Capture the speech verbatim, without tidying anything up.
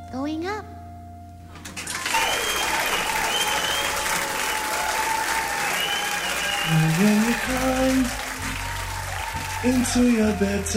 going up. And when you climb into your bed